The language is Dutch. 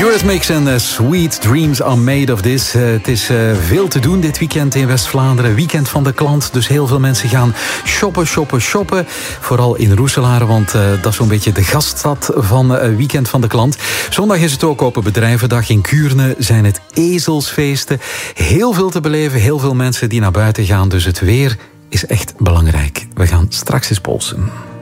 Eurythmics en Sweet Dreams Are Made of This. Het is veel te doen dit weekend in West-Vlaanderen. Weekend van de klant, dus heel veel mensen gaan shoppen. Vooral in Roeselare, want dat is zo'n beetje de gaststad van Weekend van de Klant. Zondag is het ook Open Bedrijvendag. In Kuurne zijn het ezelsfeesten. Heel veel te beleven, heel veel mensen die naar buiten gaan. Dus het weer is echt belangrijk. We gaan straks eens polsen.